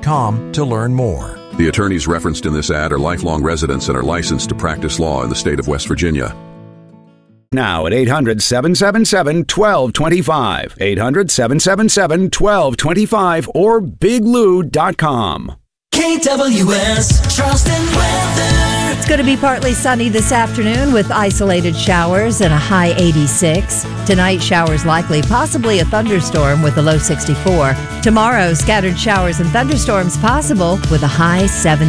KBLU.com to learn more. The attorneys referenced in this ad are lifelong residents and are licensed to practice law in the state of West Virginia. Now at 800-777-1225. 800-777-1225 or biglou.com. KWS Charleston weather. It's going to be partly sunny this afternoon with isolated showers and a high 86. Tonight, showers likely, possibly a thunderstorm with a low 64. Tomorrow, scattered showers and thunderstorms possible with a high 70.